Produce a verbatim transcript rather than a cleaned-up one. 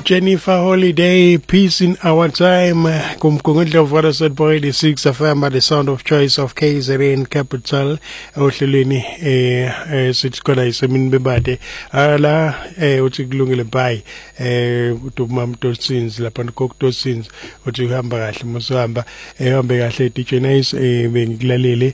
Jennifer Holiday, Peace in Our Time. Kumkungundla of Water Set Boy six F M, the sound of choice of K Z N Capital. Ohlelweni eh sithi khona isemini bebade. Ala eh uthi kulungile bye. Eh uTumam Tosins lapha noKok Tosins uthi uhamba kahle musuhamba ehamba kahle D J Nice eh bengikulalele